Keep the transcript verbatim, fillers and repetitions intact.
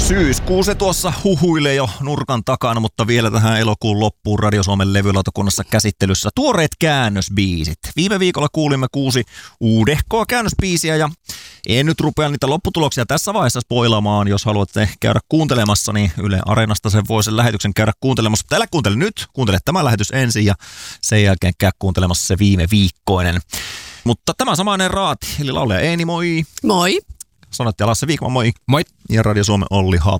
Syyskuu se tuossa huhuilee jo nurkan takana, mutta vielä tähän elokuun loppuun Radio Suomen levylautakunnassa käsittelyssä tuoreet käännösbiisit. Viime viikolla kuulimme kuusi uudehkoa käännösbiisiä ja en nyt rupea niitä lopputuloksia tässä vaiheessa spoilaamaan. Jos haluatte käydä kuuntelemassa, niin Yle Areenasta sen voi sen lähetyksen käydä kuuntelemassa. Mutta älä kuuntele nyt, kuuntele tämä lähetys ensin ja sen jälkeen käy kuuntelemassa se viime viikkoinen. Mutta tämä samainen raati, eli laulaja Eeni, moi! Moi! Sonatti Lasse Viikman, moi! Moi! Ja Radio Suomen Olli Haap.